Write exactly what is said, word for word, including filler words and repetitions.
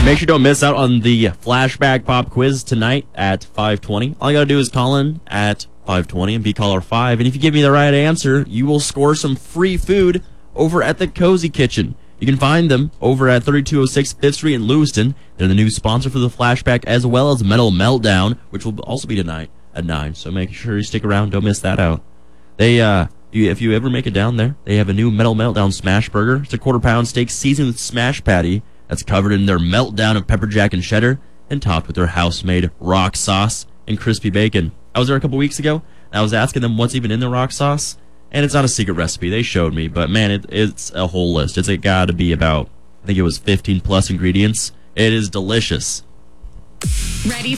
Make sure you don't miss out on the flashback pop quiz tonight at five twenty. All you gotta do is call in at five twenty and be caller five. And if you give me the right answer, you will score some free food over at the Cozy Kitchen. You can find them over at thirty-two oh six Fifth Street in Lewiston. They're the new sponsor for the flashback, as well as Metal Meltdown, which will also be tonight at nine. So make sure you stick around. Don't miss that out. They, uh, you, if you ever make it down there, they have a new Metal Meltdown Smash Burger. It's a quarter pound steak seasoned with smash patty that's covered in their meltdown of pepper jack and cheddar and topped with their house-made rock sauce and crispy bacon. I was there a couple weeks ago, and I was asking them what's even in the rock sauce, and it's not a secret recipe. They showed me, but man, it, it's a whole list. It's got to be about, I think it was fifteen plus ingredients. It is delicious. Ready